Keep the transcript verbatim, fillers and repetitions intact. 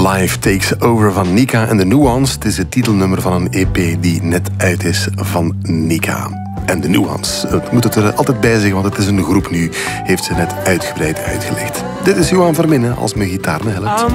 Life Takes Over van Nika en de Nuance. Het is het titelnummer van een E P die net uit is van Nika. En de Nuance, ik moet het er altijd bij zeggen, want het is een groep nu, heeft ze net uitgebreid uitgelegd. Dit is Johan Verminnen als mijn gitaar me helpt.